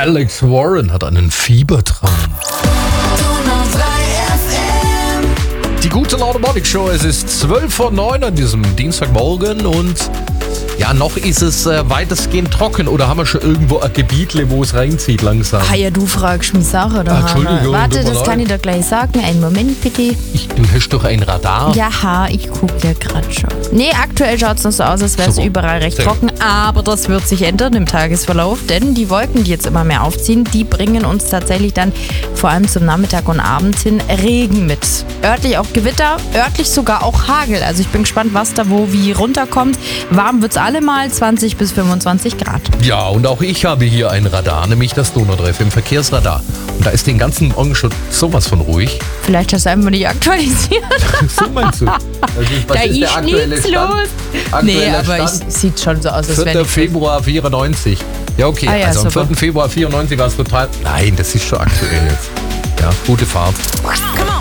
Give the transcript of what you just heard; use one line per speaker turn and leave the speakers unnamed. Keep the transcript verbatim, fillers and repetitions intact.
Alex Warren hat einen Fiebertraum. Die gute Laune Morning Show, es ist zwölf vor neun an diesem Dienstagmorgen und ja, noch ist es äh, weitestgehend trocken oder haben wir schon irgendwo ein Gebietle, wo es reinzieht langsam?
Ah ja, du fragst mich Sachen, oder?
Ah, Entschuldigung,
Warte,
tut mir
das kann
leid.
ich dir gleich sagen. Einen Moment bitte.
Ich, du hast doch ein Radar.
Ja, ich gucke ja gerade schon. Nee, aktuell schaut es noch so aus, als wäre es
Super.
überall recht
Sehr
trocken. Aber das wird sich ändern im Tagesverlauf, denn die Wolken, die jetzt immer mehr aufziehen, die bringen uns tatsächlich dann vor allem zum Nachmittag und Abend hin Regen mit. Örtlich auch Gewitter, örtlich sogar auch Hagel. Also ich bin gespannt, was da wo wie runterkommt. Warm wird es allemal, zwanzig bis fünfundzwanzig Grad.
Ja, und auch ich habe hier ein Radar, nämlich das Donau-F M Verkehrsradar. Und da ist den ganzen Morgen schon sowas von ruhig.
Vielleicht hast du einfach nicht aktualisiert.
So meinst du? Also, was
Da
ist der
ist
aktuelle
nichts
Stand?
los.
Aktueller
Nee, aber
Stand?
es sieht schon so aus, als wäre
vierter
nichts.
Februar vierundneunzig. Ja, okay.
Ah ja,
also am
super.
vierten Februar vierundneunzig war es total... Nein, das ist schon aktuell jetzt. Ja, gute Fahrt.
Come on.